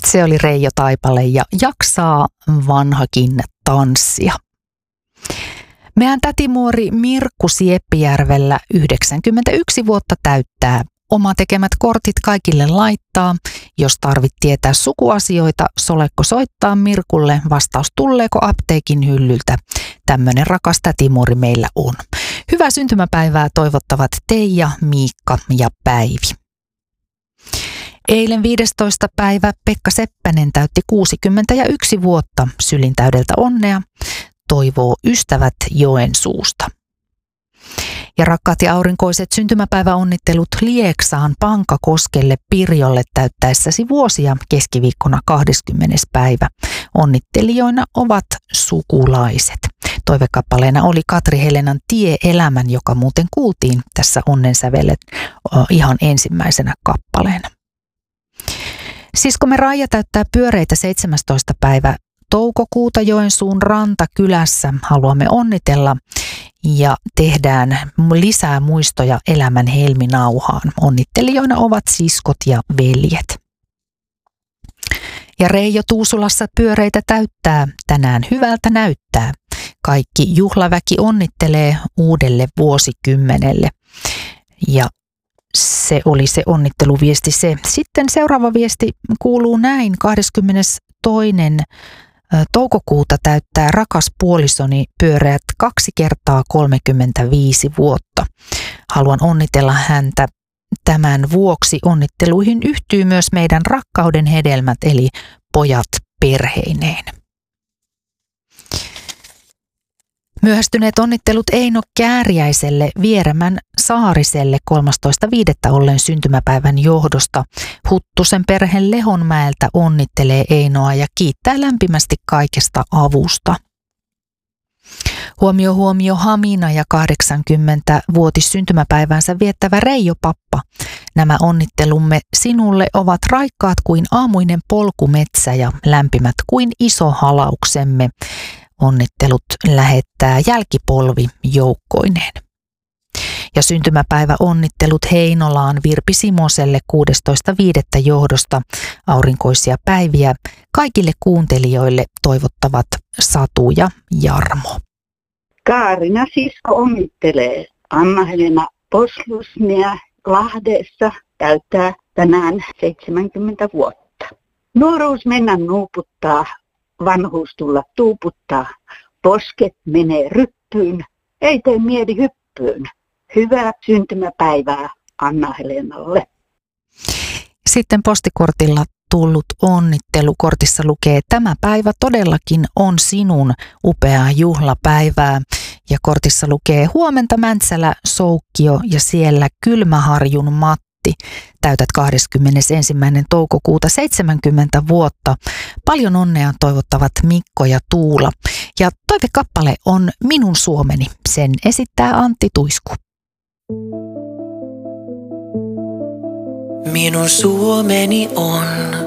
Se oli Reijo Taipale ja Jaksaa vanhakin tanssia. Meidän tätimuori Mirkku Sieppijärvellä 91 vuotta täyttää. Oma tekemät kortit kaikille laittaa. Jos tarvit tietää sukuasioita, solekko soittaa Mirkulle, vastaus tulleeko apteekin hyllyltä. Tämmönen rakas tätimuori meillä on. Hyvää syntymäpäivää toivottavat Teija, Miikka ja Päivi. Eilen 15. päivä Pekka Seppänen täytti 61 vuotta. Sylintäydeltä onnea, toivoo ystävät Joensuusta. Ja rakkaat ja aurinkoiset syntymäpäiväonnittelut Lieksaan Pankakoskelle Pirjolle täyttäessäsi vuosia keskiviikkona 20. päivä. Onnittelijoina ovat sukulaiset. Toivekappaleena oli Katri Helenan Tie-elämän, joka muuten kuultiin tässä Onnensävelet ihan ensimmäisenä kappaleena. Siskomme Raija täyttää pyöreitä 17. päivä toukokuuta Joensuun Rantakylässä. Haluamme onnitella ja tehdään lisää muistoja elämän helminauhaan. Onnittelijoina ovat siskot ja veljet. Ja Reijo Tuusulassa pyöreitä täyttää, tänään hyvältä näyttää. Kaikki juhlaväki onnittelee uudelle vuosikymmenelle. Ja se oli se onnitteluviesti se. Sitten seuraava viesti kuuluu näin. 22. toukokuuta täyttää rakas puolisoni pyöreät 2 kertaa 35 vuotta. Haluan onnitella häntä tämän vuoksi. Onnitteluihin yhtyy myös meidän rakkauden hedelmät eli pojat perheineen. Myöhästyneet onnittelut Eino Kääriäiselle Vieremän Saariselle 13.5. ollen syntymäpäivän johdosta. Huttusen perhe Lehonmäeltä onnittelee Einoa ja kiittää lämpimästi kaikesta avusta. Huomio Hamina ja 80-vuotis syntymäpäivänsä viettävä Reijo Pappa. Nämä onnittelumme sinulle ovat raikkaat kuin aamuinen polkumetsä ja lämpimät kuin iso halauksemme. Onnittelut lähettää jälkipolvi joukkoineen. Ja syntymäpäivä onnittelut Heinolaan Virpi Simoselle 16.5. johdosta. Aurinkoisia päiviä kaikille kuuntelijoille toivottavat Satu ja Jarmo. Kaarina sisko onnittelee. Anna-Helena Poslusnia Lahdessa täyttää tänään 70 vuotta. Nuoruus mennä nuuputtaa. Vanhuus tulla tuuputtaa, posket menee ryppyyn, ei tee mieli hyppyyn. Hyvää syntymäpäivää Anna-Helenalle. Sitten postikortilla tullut onnittelu. Kortissa lukee, tämä päivä todellakin on sinun upeaa juhlapäivää. Ja kortissa lukee, huomenta Mäntsälä Soukkio ja siellä Kylmäharjun Matti. Täytät 21. toukokuuta 70 vuotta. Paljon onnea toivottavat Mikko ja Tuula. Ja toivekappale on Minun Suomeni. Sen esittää Antti Tuisku. Minun Suomeni on